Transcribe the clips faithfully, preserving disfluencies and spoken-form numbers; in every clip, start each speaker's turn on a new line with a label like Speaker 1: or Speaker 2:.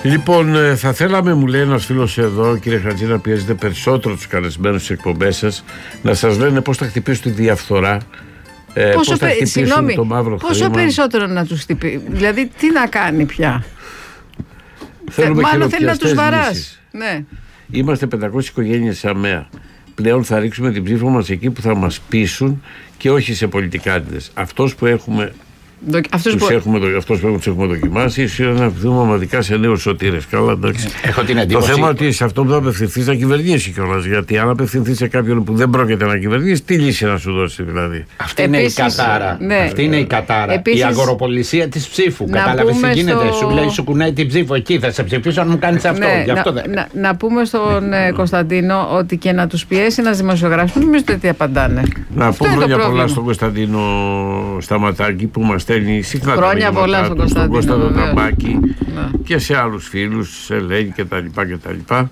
Speaker 1: Λοιπόν, θα θέλαμε, μου λέει ένας φίλος εδώ, κύριε Χατζή, να πιέζετε περισσότερο τους καλεσμένους στις εκπομπές σας, να σας λένε πώς θα χτυπήσουν τη διαφθορά, ε, πώς θα χτυπήσουν συγνώμη, το μαύρο
Speaker 2: πόσο
Speaker 1: χρήμα.
Speaker 2: περισσότερο να τους χτυπήσει, δηλαδή τι να κάνει πια.
Speaker 1: Θέλουμε
Speaker 2: Μάλλον θέλει να τους βαράσει. Ναι.
Speaker 1: Είμαστε πεντακόσιες οικογένειες της ΑΜΕΑ. Πλέον θα ρίξουμε την ψήφο μας εκεί που θα μας πείσουν και όχι σε πολιτικάντες. Αυτός που έχουμε... Αυτός που... Έχουμε, αυτός που τους έχουμε δοκιμάσει, ίσως να απευθυνθούμε ομαδικά σε νέους σωτήρες. Καλά, εντάξει.
Speaker 3: Έχω την εντύπωση.
Speaker 1: Το θέμα ότι σε αυτό που θα απευθυνθείς να κυβερνήσει κιόλας. Γιατί αν απευθυνθείς σε κάποιον που δεν πρόκειται να κυβερνήσει, τι λύση να σου δώσει δηλαδή.
Speaker 3: Αυτή Επίσης, είναι η κατάρα. Ναι. Αυτή είναι η κατάρα. Επίσης, η αγοροπολισία της ψήφου. Κατάλαβες τι γίνεται. Στο... Σου λέει, σου κουνάει την ψήφο εκεί. Θα σε ψηφίσω αν μου κάνεις αυτό.
Speaker 2: Ναι,
Speaker 3: Γι αυτό
Speaker 2: να,
Speaker 3: δεν...
Speaker 2: να, να πούμε στον ε, Κωνσταντίνο ότι και να τους πιέσει να δημοσιογράφουν, νομίζω ότι απαντάνε.
Speaker 1: Να πούμε χρόνια πολλά στον Κωνσταντίνο Σταματάκη που μας στέλνει συχνά.
Speaker 2: Χρόνια πολλά στον Κωνσταντίνο,
Speaker 1: στον Κωνσταντίνο Ταμπάκη και σε άλλους φίλους, σε Ελένη και τα λοιπά και τα λοιπά.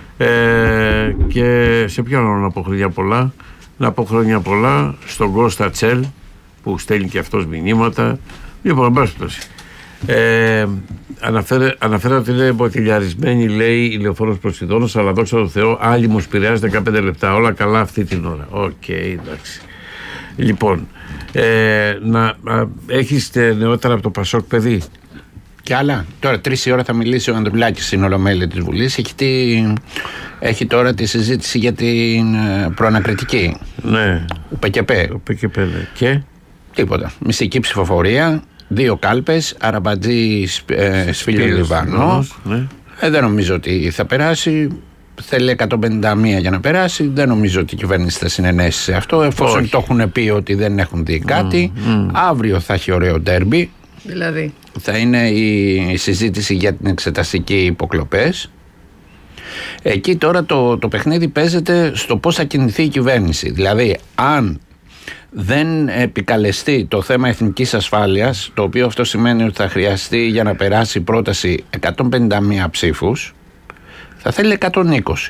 Speaker 1: Ε, και σε ποιον άλλο να πω χρόνια πολλά? Να πω χρόνια πολλά στον Κώστα Τσέλ που στέλνει και αυτός μηνύματα. Λοιπόν, εν πάση περιπτώσει, ε, αναφέρε, αναφέρε ότι είναι μποτιλιαρισμένη, λέει, ηλιοφόρος Ποσειδώνος, αλλά δόξα τω Θεώ άλλη μου σπηρεάζει δεκαπέντε λεπτά, όλα καλά αυτή την ώρα. Οκ, okay, εντάξει. Λοιπόν, ε, να α, έχεις νεότερα από το Πασόκ, παιδί?
Speaker 3: Και άλλα. Τώρα τρεις η ώρα θα μιλήσει ο Ανδρουλάκης στην Ολομέλεια της Βουλής. Έχει, τη, έχει τώρα τη συζήτηση για την προανακριτική.
Speaker 1: Ναι.
Speaker 3: Ο ΠΚΠ.
Speaker 1: Ο ΠΚΠ, ναι. Και?
Speaker 3: Τίποτα. Μυστική ψηφοφορία, δύο κάλπες, Αραμπατζή, ε, Σφίλιο Λιβανός. Ναι. Ε, δεν νομίζω ότι θα περάσει. Θέλει εκατόν πενήντα μία για να περάσει. Δεν νομίζω ότι η κυβέρνηση θα συνενέσει σε αυτό, εφόσον Όχι. το έχουν πει ότι δεν έχουν δει κάτι. Mm, mm. Αύριο θα έχει ωραίο ντέρμπι.
Speaker 2: Δηλαδή.
Speaker 3: Θα είναι η συζήτηση για την εξεταστική υποκλοπές. Εκεί τώρα το, το παιχνίδι παίζεται στο πώς θα κινηθεί η κυβέρνηση. Δηλαδή, αν δεν επικαλεστεί το θέμα εθνικής ασφάλειας, το οποίο αυτό σημαίνει ότι θα χρειαστεί για να περάσει πρόταση εκατόν πενήντα μία ψήφους, θα θέλει εκατόν είκοσι.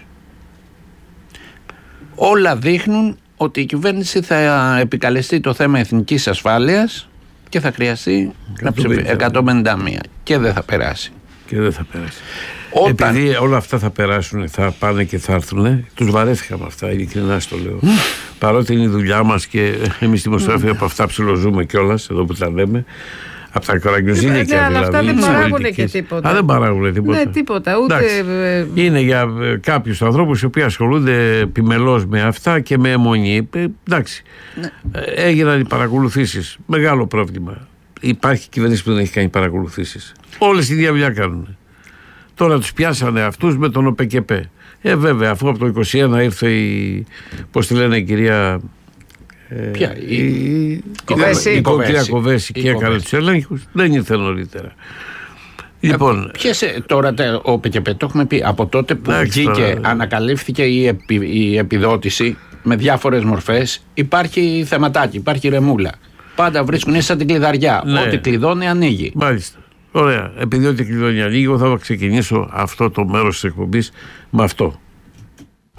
Speaker 3: Όλα δείχνουν ότι η κυβέρνηση θα επικαλεστεί το θέμα εθνικής ασφάλειας και θα χρειαστεί να ψηφίσει εκατόν πενήντα μία και δεν θα περάσει.
Speaker 1: Και δεν θα περάσει. Όταν... Επειδή όλα αυτά θα περάσουν, θα πάνε και θα έρθουν, τους βαρέθηκα με αυτά, ειλικρινά στο λέω. Mm. Παρότι είναι η δουλειά μας και εμείς δημοσιογράφοι mm. από αυτά ψιλοζούμε κιόλας, εδώ που τα λέμε. Από τα κοραγκιουζίνια και
Speaker 2: δηλαδή.
Speaker 1: Αλλά
Speaker 2: αυτά δεν παράγουν και τίποτα.
Speaker 1: Α, δεν παράγουν τίποτα.
Speaker 2: Ναι, τίποτα. Ούτε...
Speaker 1: Είναι για κάποιους ανθρώπους οι οποίοι ασχολούνται επιμελώς με αυτά και με αιμονή. Ε, εντάξει. Ναι. Έγιναν οι παρακολουθήσεις. Μεγάλο πρόβλημα. Υπάρχει κυβέρνηση που δεν έχει κάνει παρακολουθήσεις. Όλες οι διαβουλιά κάνουν. Τώρα τους πιάσανε αυτούς με τον ΟΠΚΠ. Ε, βέβαια, αφού από το είκοσι ένα ήρθε η. Πώς τη λένε, η κυρία.
Speaker 3: Ποια, η,
Speaker 1: η, η κυρία Κοβέση και έκανε τους ελέγχους, δεν ήρθε νωρίτερα. Λοιπόν,
Speaker 3: ε, ποιες, τώρα ο ΠΚΠ το έχουμε πει από τότε που βγήκε, ανακαλύφθηκε η, επι, η επιδότηση με διάφορες μορφές. Υπάρχει θεματάκι, υπάρχει ρεμούλα. Πάντα βρίσκουν σαν την κλειδαριά. Ναι. Ό,τι κλειδώνει ανοίγει.
Speaker 1: Μάλιστα. Ωραία. Επειδή ό,τι κλειδώνει ανοίγει, εγώ θα ξεκινήσω αυτό το μέρος της εκπομπής με αυτό.